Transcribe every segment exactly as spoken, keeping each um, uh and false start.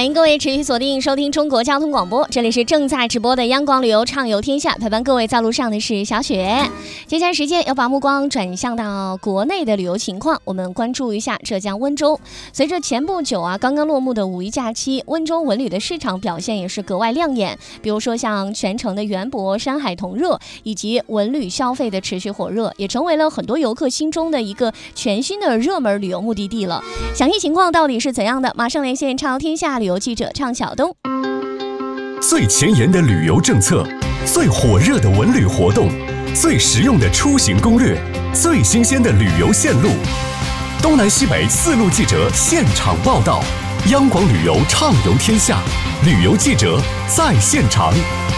欢迎各位持续锁定收听中国交通广播，这里是正在直播的央广旅游畅游天下，陪伴各位在路上的是小雪。接下来时间要把目光转向到国内的旅游情况，我们关注一下浙江温州。随着前不久啊刚刚落幕的五一假期，温州文旅的市场表现也是格外亮眼。比如说像全城的园博、山海同热，以及文旅消费的持续火热，也成为了很多游客心中的一个全新的热门旅游目的地了。详细情况到底是怎样的？马上连线畅游天下旅游记者畅晓东。 最前沿的旅游政策，最火热的文旅活动，最实用的出行攻略，最新鲜的旅游线路，东南西北四路记者现场报道，央广旅游畅游天下，旅游记者在现场。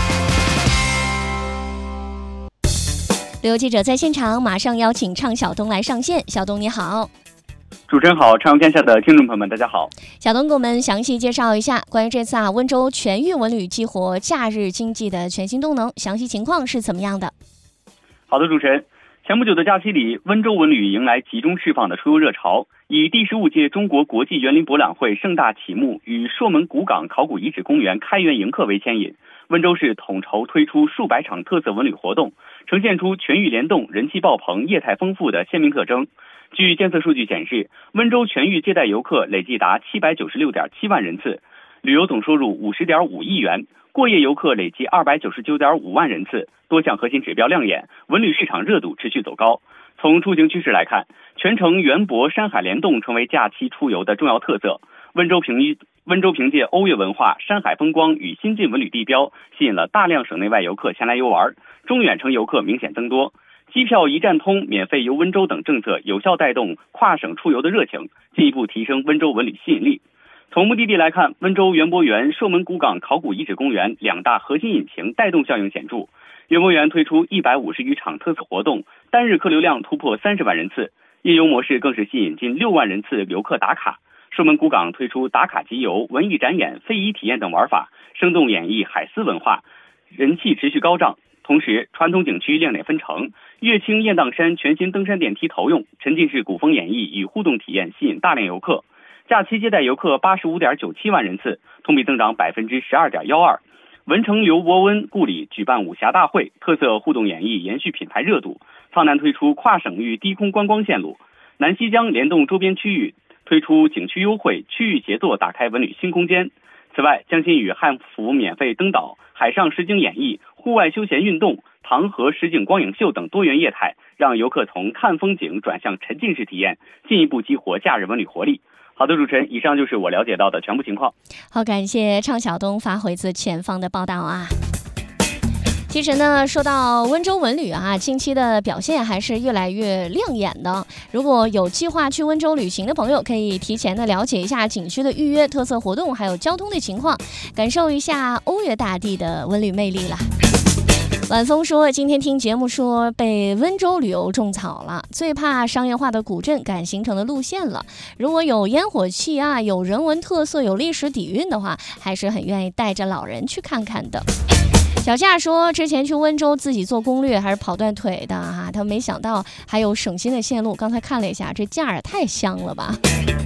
旅游记者在现场，马上邀请畅晓东来上线。晓东你好。 主持人好，畅游天下的听众朋友们大家好。 晓东给我们详细介绍一下关于这次啊温州全域文旅激活假日经济的全新动能，详细情况是怎么样的？ 好的，主持人，前不久的假期里，温州文旅迎来集中释放的出游热潮，以第十五届中国国际园林博览会盛大启幕与朔门古港考古遗址公园开园迎客为牵引，温州市统筹推出数百场特色文旅活动，呈现出全域联动、人气爆棚、业态丰富的鲜明特征。据监测数据显示，温州全域接待游客累计达七百九十六点七万人次，旅游总收入五十点五亿元，过夜游客累计二百九十九点五万人次，多项核心指标亮眼，文旅市场热度持续走高。从出行趋势来看，全程园博、山海联动成为假期出游的重要特色。温州凭温州凭借欧越文化、山海风光与新晋文旅地标，吸引了大量省内外游客前来游玩，中远程游客明显增多。机票一站通、免费游温州等政策有效带动跨省出游的热情，进一步提升温州文旅吸引力。从目的地来看，温州园博园、朔门古港考古遗址公园两大核心引擎带动效应显著。园博园推出一百五十余场特色活动，单日客流量突破三十万人次，夜游模式更是吸引近六万人次游客打卡。朔门古港推出打卡集邮、文艺展演、非遗体验等玩法，生动演绎海丝文化，人气持续高涨。同时，传统景区亮点纷呈，乐清雁荡山全新登山电梯头用，沉浸式古风演绎与互动体验吸引大量游客。假期接待游客八十五点九七万人次，同比增长百分之十二点幺二。文成刘伯温故里举办武侠大会，特色互动演绎延续品牌热度。苍南推出跨省域低空观光线路，南溪江联动周边区域，推出景区优惠，区域协作打开文旅新空间。此外，江心屿汉服免费登岛、海上实景演绎、户外休闲运动、唐河实景光影秀等多元业态，让游客从看风景转向沉浸式体验，进一步激活假日文旅活力。好的，主持人，以上就是我了解到的全部情况。 好，感谢畅晓东发回自前方的报道啊。其实呢，说到温州文旅啊，近期的表现还是越来越亮眼的。如果有计划去温州旅行的朋友，可以提前的了解一下景区的预约、特色活动，还有交通的情况，感受一下欧越大地的文旅魅力了。晚风说，今天听节目说被温州旅游种草了，最怕商业化的古镇赶行程的路线了。如果有烟火气啊，有人文特色，有历史底蕴的话，还是很愿意带着老人去看看的。小夏说，之前去温州自己做攻略还是跑断腿的啊，他没想到还有省心的线路。刚才看了一下，这价也太香了吧！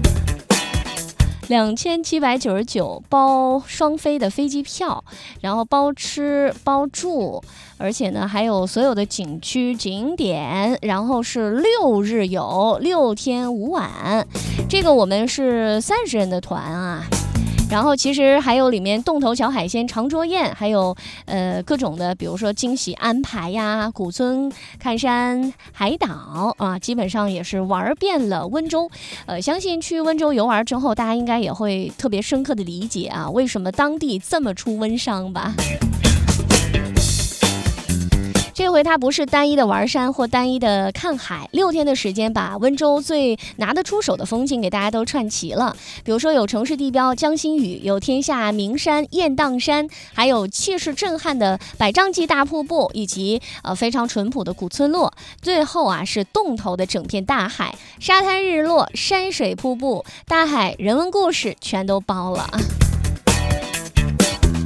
两千七百九十九包双飞的飞机票，然后包吃包住，而且呢还有所有的景区景点，然后是六日游，六天五晚。这个我们是三十人的团啊。然后其实还有里面洞头小海鲜、长桌宴，还有呃各种的，比如说惊喜安排呀、古村看山、海岛啊，基本上也是玩遍了温州。呃，相信去温州游玩之后，大家应该也会特别深刻的理解啊，为什么当地这么出温商吧。这回它不是单一的玩山或单一的看海，六天的时间把温州最拿得出手的风景给大家都串齐了。比如说有城市地标江心屿，有天下名山雁荡山，还有气势震撼的百丈级大瀑布，以及呃非常淳朴的古村落。最后啊是洞头的整片大海，沙滩日落、山水瀑布、大海人文故事全都包了。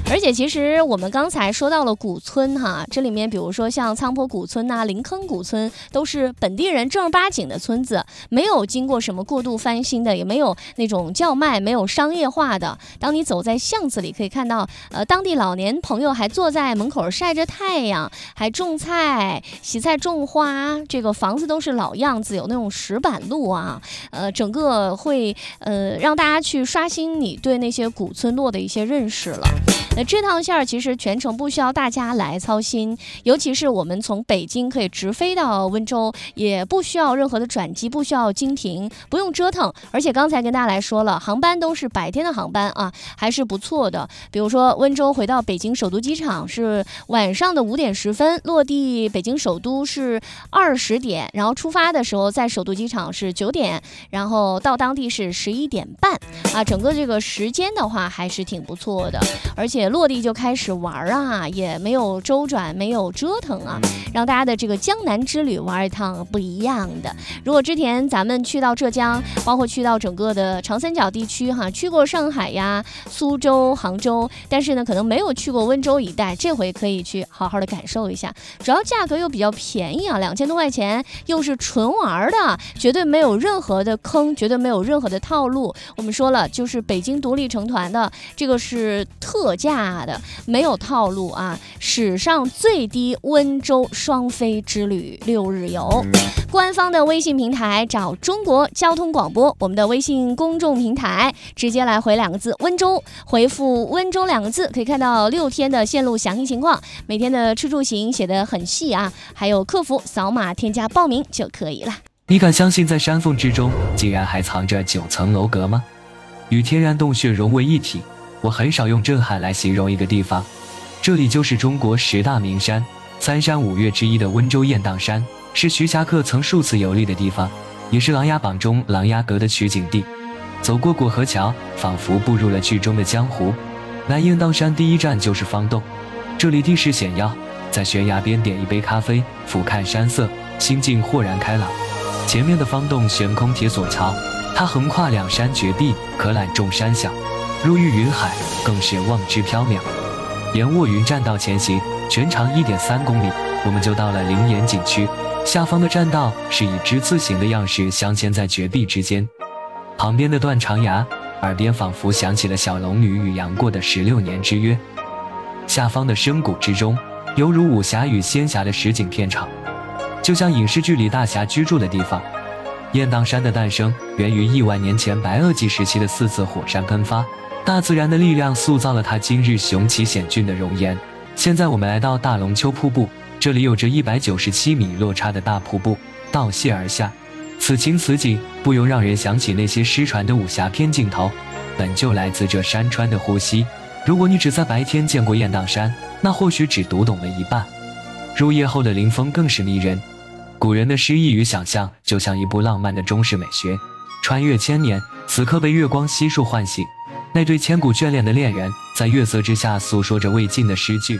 而且其实我们刚才说到了古村哈，这里面比如说像苍坡古村呐、林坑古村，都是本地人正儿八经的村子，没有经过什么过度翻新的，也没有那种叫卖，没有商业化的。当你走在巷子里，可以看到呃当地老年朋友还坐在门口晒着太阳，还种菜、洗菜、种花，这个房子都是老样子，有那种石板路啊，呃整个会呃让大家去刷新你对那些古村落的一些认识了。那这趟线儿其实全程不需要大家来操心，尤其是我们从北京可以直飞到温州，也不需要任何的转机，不需要经停，不用折腾。而且刚才跟大家来说了，航班都是白天的航班啊，还是不错的。比如说温州回到北京首都机场是晚上的五点十分，落地北京首都是二十点，然后出发的时候在首都机场是九点，然后到当地是十一点半啊，整个这个时间的话还是挺不错的。而且落地就开始玩啊，也没有周转，没有折腾啊，让大家的这个江南之旅玩一趟不一样的。如果之前咱们去到浙江，包括去到整个的长三角地区哈，去过上海呀、苏州、杭州，但是呢可能没有去过温州一带，这回可以去好好的感受一下。主要价格又比较便宜啊，两千多块钱，又是纯玩的，绝对没有任何的坑，绝对没有任何的套路。我们说了，就是北京独立成团的，这个是特价的，没有套路啊！史上最低温州双飞之旅六日游，官方的微信平台找中国交通广播，我们的微信公众平台直接来回两个字温州，回复温州两个字，可以看到六天的线路详细情况，每天的吃住行写得很细啊，还有客服扫码添加报名就可以了。 你敢相信在山缝之中竟然还藏着九层楼阁吗？与天然洞穴融为一体，我很少用震撼来形容一个地方，这里就是中国十大名山三山五岳之一的温州雁荡山，是徐霞客曾数次游历的地方，也是《琅琊榜》中琅琊阁的取景地。走过过河桥，仿佛步入了剧中的江湖。来雁荡山第一站就是方洞，这里地势险要，在悬崖边点一杯咖啡，俯瞰山色，心境豁然开朗。前面的方洞悬空铁索桥，它横跨两山绝壁，可览众山小，入玉云海，更是望之缥缈。沿卧云栈道前行，全长 一点三公里，我们就到了灵岩景区。下方的栈道是以之字形的样式镶嵌在绝壁之间，旁边的断肠崖，耳边仿佛响起了小龙女与杨过的十六年之约。下方的深谷之中，犹如武侠与仙侠的实景片场，就像影视剧里大侠居住的地方。雁荡山的诞生源于亿万年前白垩纪时期的四次火山喷发，大自然的力量塑造了它今日雄奇险峻的容颜。现在我们来到大龙湫瀑布，这里有着一百九十七米落差的大瀑布倒泻而下，此情此景不由让人想起那些失传的武侠片镜头，本就来自这山川的呼吸。如果你只在白天见过雁荡山，那或许只读懂了一半。入夜后的林峰更是迷人，古人的诗意与想象就像一部浪漫的中式美学，穿越千年，此刻被月光悉数唤醒。那对千古眷恋的恋人，在月色之下诉说着未尽的诗句。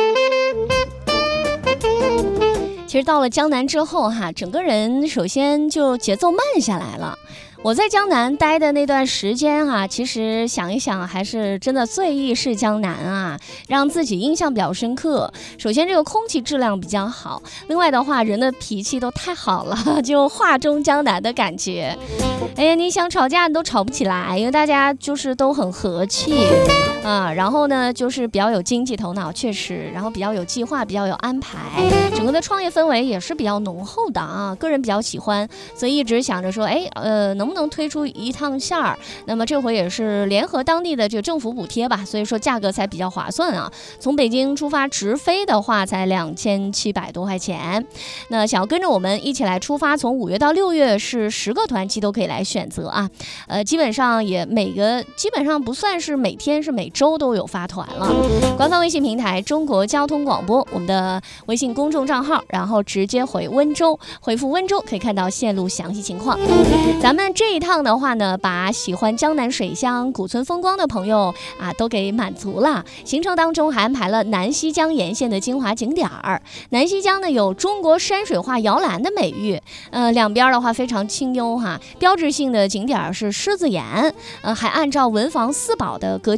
其实到了江南之后哈，整个人首先就节奏慢下来了。我在江南待的那段时间啊，其实想一想还是真的最忆是江南啊，让自己印象比较深刻。首先这个空气质量比较好，另外的话人的脾气都太好了，就画中江南的感觉。哎呀，你想吵架你都吵不起来，因为大家就是都很和气啊，然后呢就是比较有经济头脑，确实，然后比较有计划，比较有安排，整个的创业氛围也是比较浓厚的啊，个人比较喜欢，所以一直想着说，哎，呃，能不能推出一趟线儿？那么这回也是联合当地的这个政府补贴吧，所以说价格才比较划算啊。从北京出发直飞的话，才两千七百多块钱。那想要跟着我们一起来出发，从五月到六月是十个团期都可以来选择啊。呃，基本上也每个基本上不算是每天，是每周都有发团了。官方微信平台中国交通广播，我们的微信公众账号，然后直接回温州，回复温州可以看到线路详细情况。咱们这一趟的话呢，把喜欢江南水乡古村风光的朋友啊都给满足了。行程当中还安排了南溪江沿线的精华景点儿。南溪江呢有中国山水画摇篮的美誉，呃，两边的话非常清幽哈。标志性的景点是狮子岩，呃，还按照文房四宝的格局来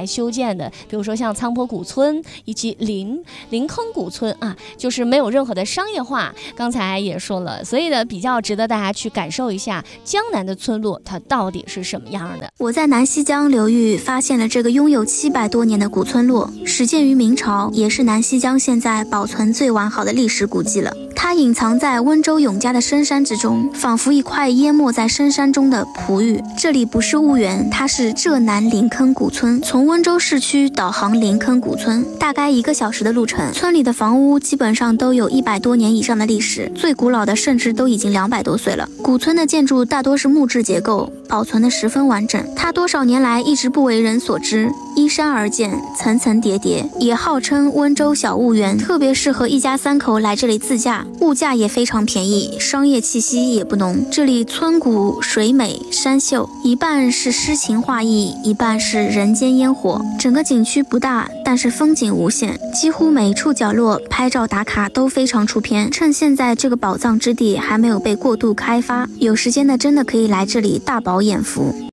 修建的，比如说像苍坡古村以及林林坑古村啊，就是没有任何的商业化。刚才也说了，所以呢，比较值得大家去感受一下江南的村落它到底是什么样的。 我在南溪江流域发现了这个拥有七百多年的古村落，始建于明朝，也是南溪江现在保存最完好的历史古迹了。它隐藏在温州永嘉的深山之中，仿佛一块淹没在深山中的璞玉。这里不是婺源，它是浙南林坑古村。从温州市区导航林坑古村，大概一个小时的路程。村里的房屋基本上都有一百多年以上的历史，最古老的甚至都已经两百多岁了。古村的建筑大多是木质结构，保存得十分完整。它多少年来一直不为人所知，依山而建，层层叠叠，也号称温州小婺源，特别适合一家三口来这里自驾，物价也非常便宜，商业气息也不浓。这里村古水美山秀，一半是诗情画意，一半是人间烟火。整个景区不大，但是风景无限，几乎每一处角落拍照打卡都非常出片。趁现在这个宝藏之地还没有被过度开发，有时间的真的可以来这里大饱眼福。